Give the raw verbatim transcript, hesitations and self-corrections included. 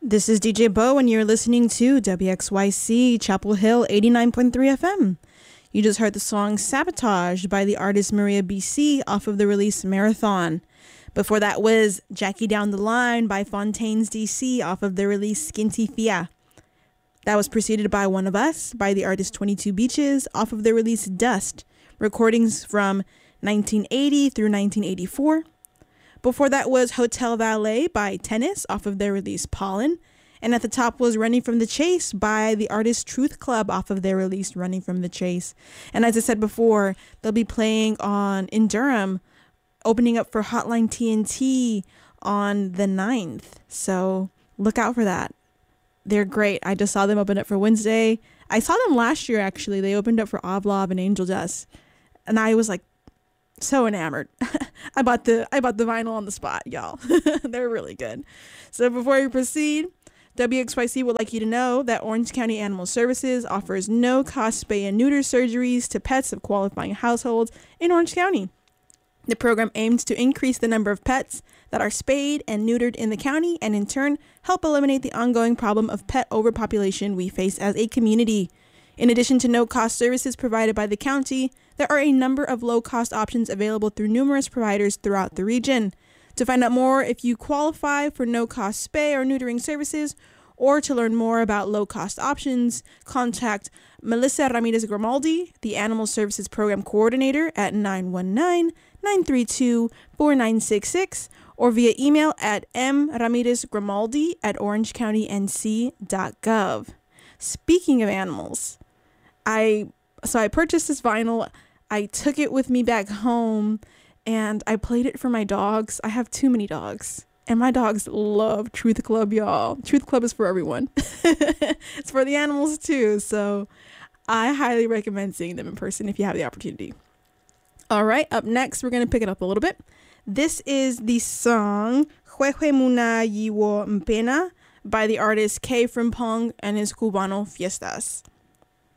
This is D J Bo, and you're listening to W X Y C Chapel Hill eighty-nine point three F M. You just heard the song Sabotage by the artist Maria B C off of the release Marathon. Before that was Jackie Down the Line by Fontaines D C off of the release Skinty Fia. That was preceded by One of Us by the artist twenty-two Beaches off of the release Dust, recordings from nineteen eighty through nineteen eighty-four. Before that was Hotel Valet by Tennis off of their release Pollen. And at the top was Running from the Chase by the artist Truth Club off of their release Running from the Chase. And as I said before, they'll be playing on in Durham, opening up for Hotline T N T on the ninth. So look out for that. They're great. I just saw them open up for Wednesday. I saw them last year, actually. They opened up for Oblab and Angel Dust. And I was like, so enamored. I bought the I bought the vinyl on the spot, y'all. They're really good. So before we proceed, W X Y C would like you to know that Orange County Animal Services offers no-cost spay and neuter surgeries to pets of qualifying households in Orange County. The program aims to increase the number of pets that are spayed and neutered in the county and in turn help eliminate the ongoing problem of pet overpopulation we face as a community. In addition to no-cost services provided by the county, there are a number of low-cost options available through numerous providers throughout the region. To find out more if you qualify for no-cost spay or neutering services, or to learn more about low-cost options, contact Melissa Ramirez Grimaldi, the Animal Services Program Coordinator, at nine one nine, nine three two, four nine six six, or via email at m ramirez grimaldi at orangecounty-n c dot gov. Speaking of animals, I so I purchased this vinyl. I took it with me back home and I played it for my dogs. I have too many dogs and my dogs love Truth Club, y'all. Truth Club is for everyone. It's for the animals too. So I highly recommend seeing them in person if you have the opportunity. All right, up next, we're going to pick it up a little bit. This is the song Huehue Muna Yiwo Mpena by the artist K Frimpong and his Cubano Fiestas.